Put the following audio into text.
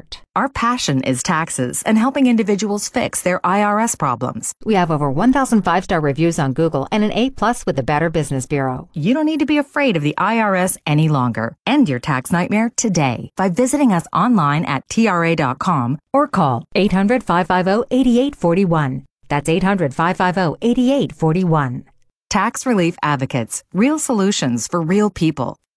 expert. Our passion is taxes and helping individuals fix their IRS problems. We have over 1,000 5-star reviews on Google and an A+ with the Better Business Bureau. You don't need to be afraid of the IRS any longer. End your tax nightmare today by visiting us online at TRA.com or call 800-550-8841. That's 800-550-8841. Tax Relief Advocates, real solutions for real people.